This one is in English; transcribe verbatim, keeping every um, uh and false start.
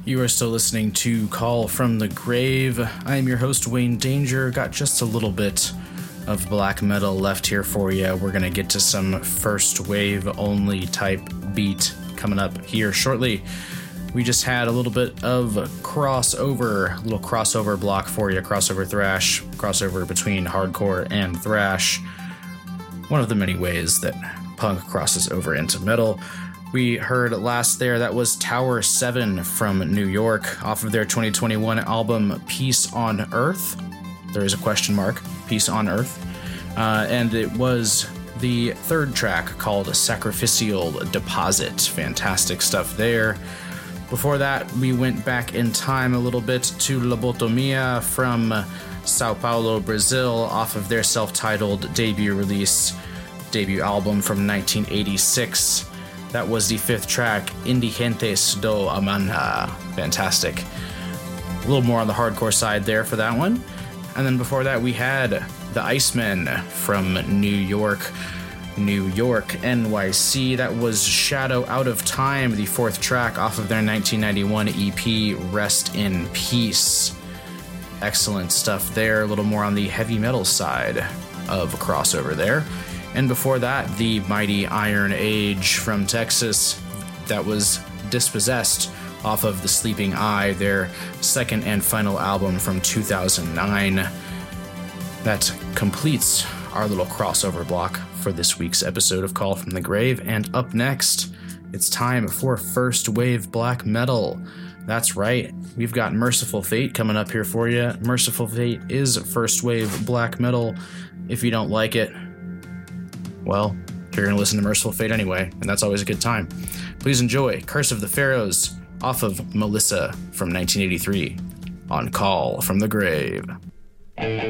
You are still listening to Call from the Grave. I am your host, Wayne Danger. Got just a little bit of black metal left here for you. We're going to get to some first wave only type beat coming up here shortly. We just had a little bit of crossover, a little crossover block for you, crossover thrash, crossover between hardcore and thrash. One of the many ways that punk crosses over into metal. We heard last there, that was Tower seven from New York, off of their twenty twenty-one album Peace on Earth. There is a question mark, Peace on Earth. Uh, and it was the third track called Sacrificial Deposit. Fantastic stuff there. Before that, we went back in time a little bit to Lobotomia from Sao Paulo, Brazil, off of their self-titled debut release, debut album from nineteen eighty-six. That was the fifth track, Indigentes do Amanda. Fantastic. A little more on the hardcore side there for that one. And then before that, we had the Icemen from New York, New York, N Y C. That was Shadow Out of Time, the fourth track off of their nineteen ninety-one E P, Rest in Peace. Excellent stuff there. A little more on the heavy metal side of crossover there. And before that, the mighty Iron Age from Texas. That was Dispossessed off of The Sleeping Eye, their second and final album from two thousand nine. That completes our little crossover block for this week's episode of Call from the Grave. And up next, it's time for First Wave Black Metal. That's right, we've got Merciful Fate coming up here for you. Merciful Fate is First Wave Black Metal. If you don't like it, well, you're going to listen to Merciful Fate anyway, and that's always a good time. Please enjoy Curse of the Pharaohs off of Melissa from nineteen eighty-three on Call from the Grave.